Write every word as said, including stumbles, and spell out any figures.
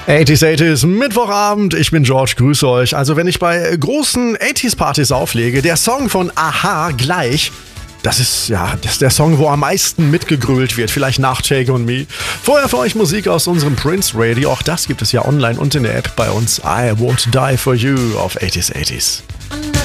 achtziger, achtziger, Mittwochabend, ich bin George, grüße euch. Also wenn ich bei großen achtziger-Partys auflege, der Song von a-ha gleich, das ist ja das ist der Song, wo am meisten mitgegrölt wird, vielleicht nach Take On Me. Vorher für euch Musik aus unserem Prince Radio, auch das gibt es ja online und in der App bei uns. I Won't Die For You auf achtziger, achtziger.